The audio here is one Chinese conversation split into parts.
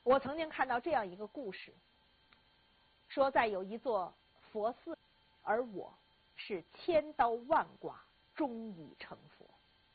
我曾经看到这样一个故事，说在有一座佛寺，而我是千刀万剐，终已成佛。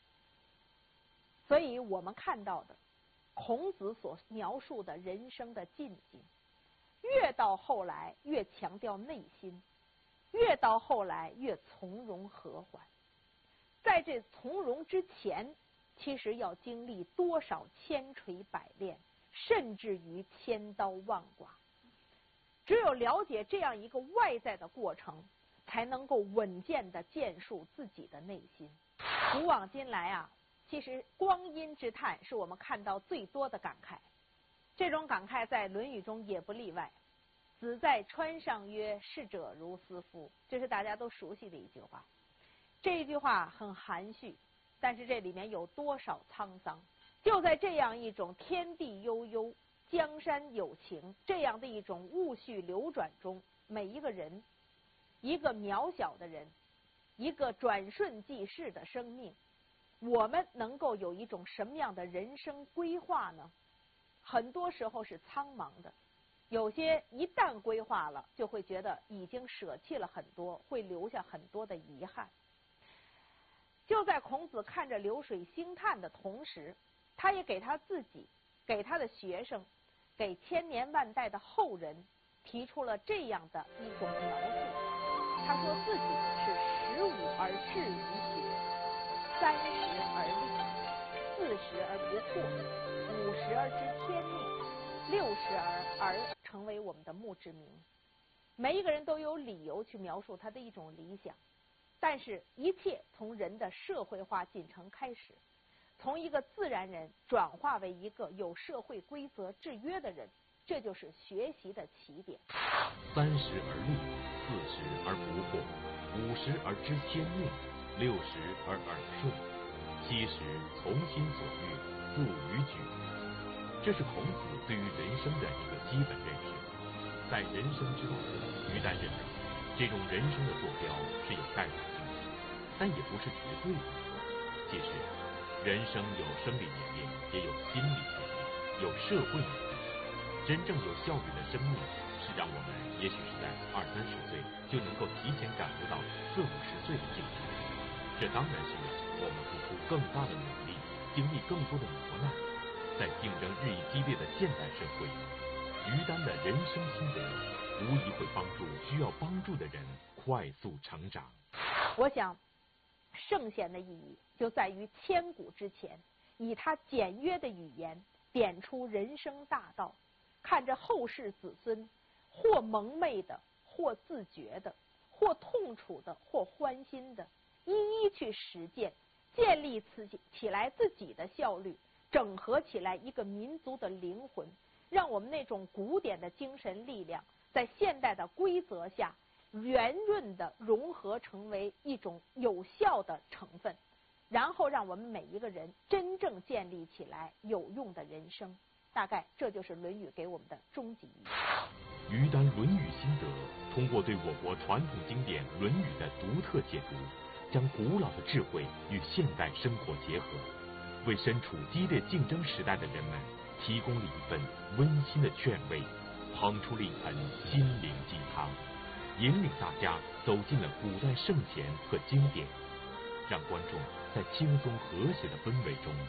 所以我们看到的孔子所描述的人生的境界，越到后来越强调内心，越到后来越从容和缓。在这从容之前，其实要经历多少千锤百炼，甚至于千刀万剐。只有了解这样一个外在的过程，才能够稳健地建树自己的内心。古往今来啊，其实光阴之叹是我们看到最多的感慨。这种感慨在《论语》中也不例外。子在川上曰：“逝者如斯夫。”这是大家都熟悉的一句话。这一句话很含蓄，但是这里面有多少沧桑。就在这样一种天地悠悠，江山有情这样的一种物序流转中，每一个人，一个渺小的人，一个转瞬即逝的生命，我们能够有一种什么样的人生规划呢？很多时候是苍茫的，有些一旦规划了，就会觉得已经舍弃了很多，会留下很多的遗憾。就在孔子看着流水兴叹的同时，他也给他自己，给他的学生，给千年万代的后人提出了这样的一种描述。他说自己是15而志于学，30而立，40而不惑，50而知天命，60而成为我们的墓志铭。每一个人都有理由去描述他的一种理想，但是一切从人的社会化进程开始，从一个自然人转化为一个有社会规则制约的人，这就是学习的起点。 30而立，40而不惑，50而知天命，60而耳顺，70从心所欲，不逾矩。这是孔子对于人生的一个基本认识。在人生之路，于丹认为这种人生的坐标是有代表性的，但也不是绝对的。其实人生有生理年龄，也有心理年龄，有社会年龄。真正有效率的生命，是让我们也许是在20-30岁就能够提前感悟到40-50岁的境界。这当然需要我们付出更大的努力，经历更多的磨难。在竞争日益激烈的现代社会，于丹的人生心得无疑会帮助需要帮助的人快速成长。 我想圣贤的意义就在于千古之前，以他简约的语言点出人生大道，看着后世子孙或蒙昧的，或自觉的，或痛楚的，或欢欣的，一一去实践，建立起来自己的效率，整合起来一个民族的灵魂，让我们那种古典的精神力量在现代的规则下圆润的融合成为一种有效的成分，然后让我们每一个人真正建立起来有用的人生。大概这就是《论语》给我们的终极意义。 于丹《论语》心得，通过对我国传统经典《论语》的独特解读，将古老的智慧与现代生活结合，为身处激烈竞争时代的人们提供了一份温馨的劝慰，捧出了一盆心灵鸡汤，引领大家走进了古代圣贤和经典，让观众在轻松和谐的氛围中